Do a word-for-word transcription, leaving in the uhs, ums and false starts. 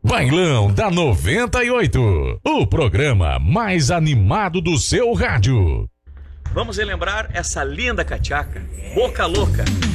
Bailão da noventa e oito, o programa mais animado do seu rádio. Vamos relembrar essa linda cachaca, Boca Louca.